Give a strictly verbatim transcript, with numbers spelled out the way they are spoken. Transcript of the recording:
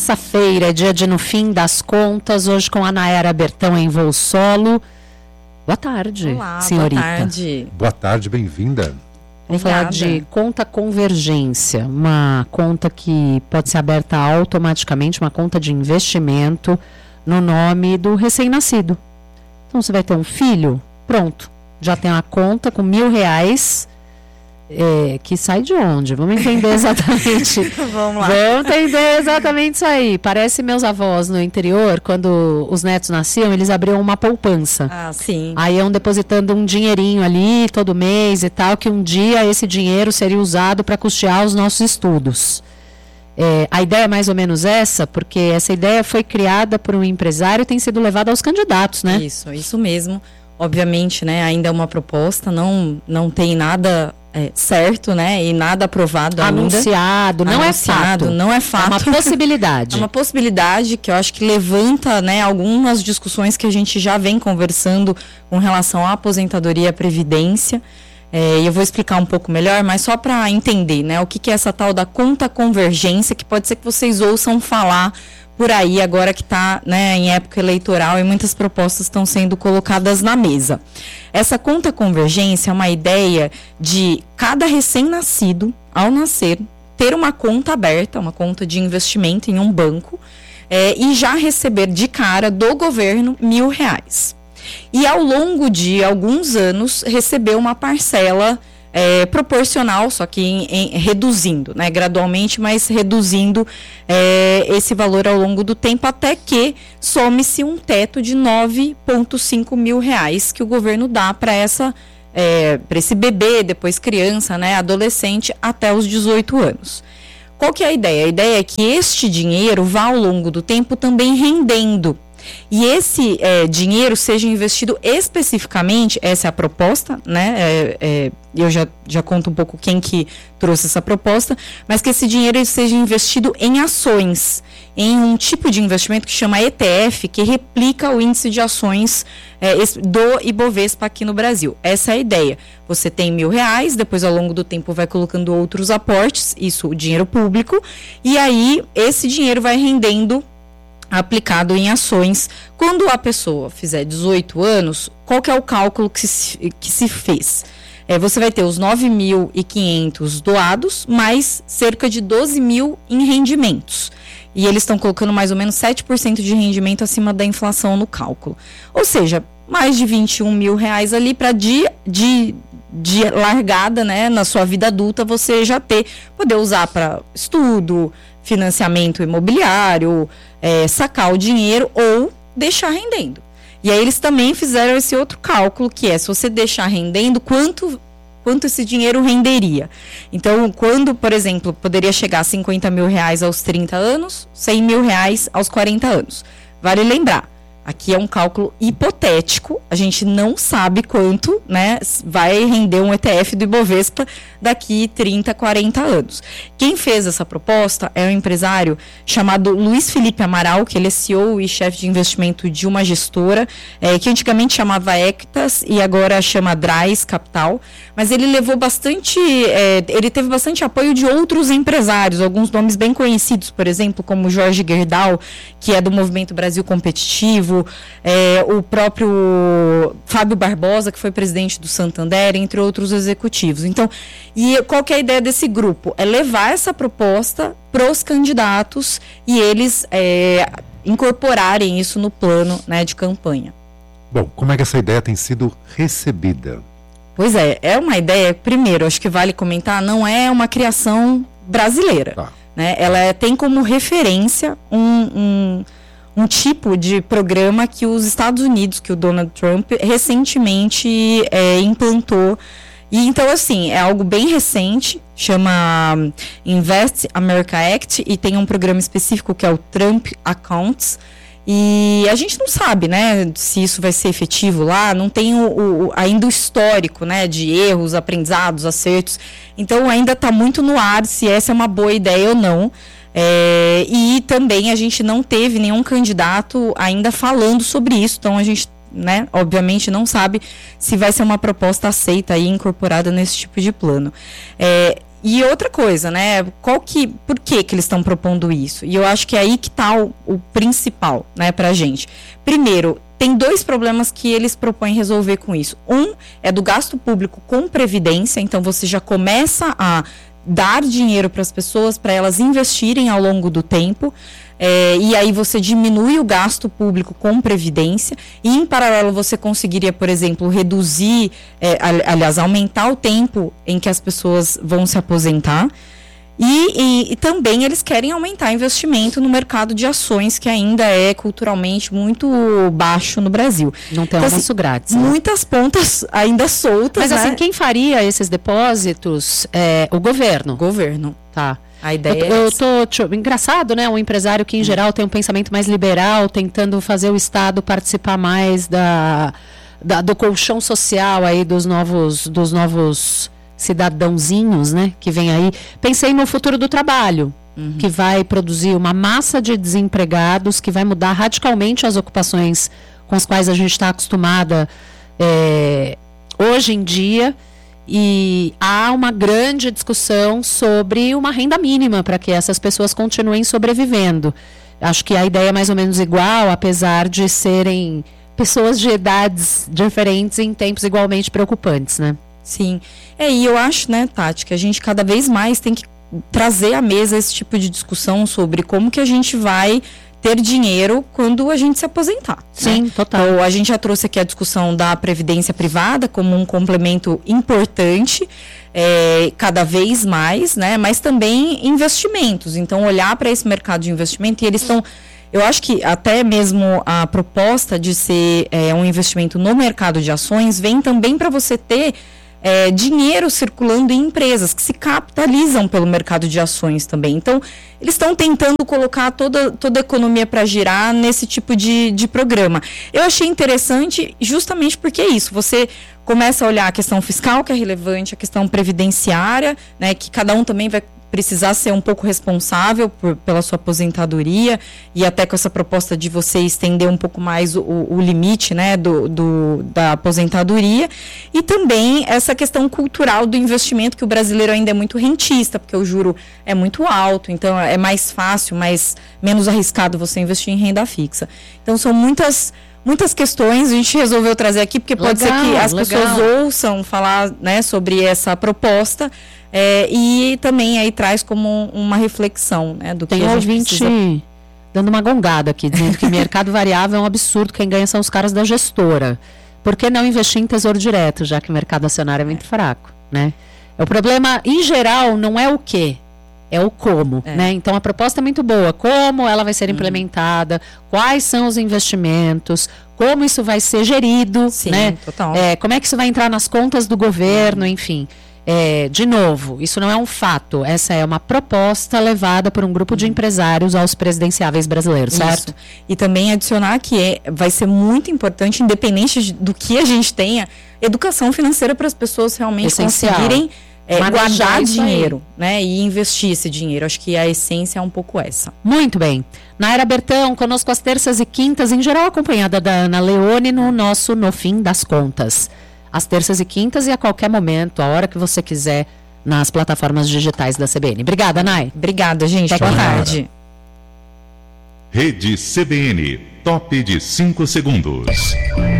Terça-feira, dia de no fim das contas, hoje com a Nayara Bertão em voo solo. Boa tarde, Olá, senhorita. Boa tarde. Boa tarde, bem-vinda. Vamos falar de conta convergência, uma conta que pode ser aberta automaticamente, uma conta de investimento no nome do recém-nascido. Então você vai ter um filho, pronto, já tem uma conta com mil reais. É, que sai de onde? Vamos entender exatamente. Vamos lá. Vamos entender exatamente isso aí. Parece meus avós no interior, quando os netos nasciam, eles abriam uma poupança. Ah, sim. Aí iam depositando um dinheirinho ali todo mês e tal, que um dia esse dinheiro seria usado para custear os nossos estudos. É, a ideia é mais ou menos essa, porque essa ideia foi criada por um empresário e tem sido levada aos candidatos, né? Isso, isso mesmo. Obviamente, né, ainda é uma proposta, não, não tem nada é, certo, né, e nada aprovado Anunciado, ainda. Não Anunciado, é fato. Não é fato. É uma possibilidade. É uma possibilidade que eu acho que levanta, né, algumas discussões que a gente já vem conversando com relação à aposentadoria e à previdência. É, e eu vou explicar um pouco melhor, mas só para entender, né, o que, que é essa tal da conta convergência, que pode ser que vocês ouçam falar por aí agora que está, né, em época eleitoral e muitas propostas estão sendo colocadas na mesa. Essa conta convergência é uma ideia de cada recém-nascido, ao nascer, ter uma conta aberta, uma conta de investimento em um banco é, e já receber de cara do governo mil reais. E ao longo de alguns anos receber uma parcela É, proporcional, só que em, em, reduzindo, né, gradualmente, mas reduzindo é, esse valor ao longo do tempo, até que some-se um teto de nove vírgula cinco mil reais que o governo dá para essa é, para esse bebê, depois criança, né, adolescente, até os dezoito anos. Qual que é a ideia? A ideia é que este dinheiro vá ao longo do tempo também rendendo. E esse é, dinheiro seja investido especificamente, essa é a proposta, né? É, é, eu já, já conto um pouco quem que trouxe essa proposta, mas que esse dinheiro seja investido em ações, em um tipo de investimento que chama E T F, que replica o índice de ações é, do Ibovespa aqui no Brasil. Essa é a ideia. Você tem mil reais, depois ao longo do tempo vai colocando outros aportes, isso o dinheiro público, e aí esse dinheiro vai rendendo aplicado em ações. Quando a pessoa fizer dezoito anos, qual que é o cálculo que se, que se fez? É, você vai ter os nove mil e quinhentos doados, mais cerca de doze mil em rendimentos. E eles estão colocando mais ou menos sete por cento de rendimento acima da inflação no cálculo. Ou seja, mais de vinte e um mil reais ali para de, de, de largada, né, na sua vida adulta, você já ter, poder usar para estudo, financiamento imobiliário, é, sacar o dinheiro ou deixar rendendo. E aí eles também fizeram esse outro cálculo, que é se você deixar rendendo, quanto, quanto esse dinheiro renderia. Então, quando, por exemplo, poderia chegar a cinquenta mil reais aos trinta anos, cem mil reais aos quarenta anos. Vale lembrar, aqui é um cálculo hipotético, a gente não sabe quanto, né, vai render um E T F do Ibovespa daqui trinta, quarenta anos. Quem fez essa proposta é um empresário chamado Luiz Felipe Amaral, que ele é C E O e chefe de investimento de uma gestora, é, que antigamente chamava Ectas e agora chama Drais Capital, mas ele levou bastante, é, ele teve bastante apoio de outros empresários, alguns nomes bem conhecidos, por exemplo, como Jorge Gerdau, que é do Movimento Brasil Competitivo, É, o próprio Fábio Barbosa, que foi presidente do Santander, entre outros executivos. Então, e qual que é a ideia desse grupo? É levar essa proposta para os candidatos e eles é, incorporarem isso no plano, né, de campanha. Bom, como é que essa ideia tem sido recebida? Pois é, é uma ideia, primeiro, acho que vale comentar, não é uma criação brasileira. Tá. Né? Ela é, tem como referência um... um um tipo de programa que os Estados Unidos, que o Donald Trump recentemente é, implantou. E então, assim, é algo bem recente, chama Invest America Act, e tem um programa específico que é o Trump Accounts. E a gente não sabe, né, se isso vai ser efetivo lá, não tem o, o, ainda o histórico, né, de erros, aprendizados, acertos. Então, ainda está muito no ar se essa é uma boa ideia ou não. É, e também a gente não teve nenhum candidato ainda falando sobre isso, então a gente, né, obviamente não sabe se vai ser uma proposta aceita e incorporada nesse tipo de plano. É, e outra coisa, né? Qual que, por que que eles estão propondo isso? E eu acho que é aí que está o, o principal, né, pra gente. Primeiro, tem dois problemas que eles propõem resolver com isso. Um é do gasto público com previdência, então você já começa a dar dinheiro para as pessoas, para elas investirem ao longo do tempo, é, e aí você diminui o gasto público com previdência, e em paralelo você conseguiria, por exemplo, reduzir, é, aliás, aumentar o tempo em que as pessoas vão se aposentar. E, e, e também eles querem aumentar investimento no mercado de ações, que ainda é culturalmente muito baixo no Brasil. Não tem então, almoço assim, grátis. Né? Muitas pontas ainda soltas. Mas né? assim, quem faria esses depósitos? É o governo. Governo. Tá. A ideia eu, é eu essa. tô, tô engraçado, né? Um empresário que em geral tem um pensamento mais liberal, tentando fazer o Estado participar mais da, da do colchão social aí dos novos dos novos cidadãozinhos, né, que vem aí. Pensei no futuro do trabalho, uhum. que vai produzir uma massa de desempregados, que vai mudar radicalmente as ocupações com as quais a gente está acostumada é, hoje em dia, e há uma grande discussão sobre uma renda mínima para que essas pessoas continuem sobrevivendo. Acho que a ideia é mais ou menos igual, apesar de serem pessoas de idades diferentes em tempos igualmente preocupantes, né? Sim. É, e eu acho, né, Tati, que a gente cada vez mais tem que trazer à mesa esse tipo de discussão sobre como que a gente vai ter dinheiro quando a gente se aposentar. Sim, né? total. Então, a gente já trouxe aqui a discussão da previdência privada como um complemento importante, é, cada vez mais, né? Mas também investimentos. Então, olhar para esse mercado de investimento, e eles estão... Eu acho que até mesmo a proposta de ser é, um investimento no mercado de ações vem também para você ter é, dinheiro circulando em empresas que se capitalizam pelo mercado de ações também. Então, eles estão tentando colocar toda, toda a economia para girar nesse tipo de, de programa. Eu achei interessante justamente porque é isso. Você começa a olhar a questão fiscal, que é relevante, a questão previdenciária, né, que cada um também vai precisar ser um pouco responsável por, pela sua aposentadoria, e até com essa proposta de você estender um pouco mais o, o limite, né, do, do, da aposentadoria, e também essa questão cultural do investimento, que o brasileiro ainda é muito rentista, porque o juro é muito alto, então é mais fácil, mais, menos arriscado você investir em renda fixa. Então são muitas... Muitas questões a gente resolveu trazer aqui, porque pode legal, ser que as legal. pessoas ouçam falar, né, sobre essa proposta, é, e também aí traz como uma reflexão, né, do que Tem a gente ouvinte precisa... dando uma gongada aqui, dizendo que mercado variável é um absurdo, quem ganha são os caras da gestora. Por que não investir em tesouro direto, já que o mercado acionário é muito fraco, né? O problema, em geral, não é o quê? É o como, é. né? Então a proposta é muito boa. Como ela vai ser uhum. implementada, quais são os investimentos, como isso vai ser gerido, Sim, né? Total. É, como é que isso vai entrar nas contas do governo, uhum. enfim. É, de novo, isso não é um fato, essa é uma proposta levada por um grupo uhum. de empresários aos presidenciáveis brasileiros, certo? Isso. E também adicionar que é, vai ser muito importante, independente de, do que a gente tenha, educação financeira para as pessoas realmente Essencial. conseguirem É, guardar dinheiro, aí. né, e investir esse dinheiro. Acho que a essência é um pouco essa. Muito bem. Naira Bertão, conosco às terças e quintas, em geral acompanhada da Ana Leone no nosso No Fim das Contas. Às terças e quintas e a qualquer momento, a hora que você quiser, nas plataformas digitais da C B N. Obrigada, Nay. Obrigada, gente. Até Boa tarde. Rede C B N, top de cinco segundos.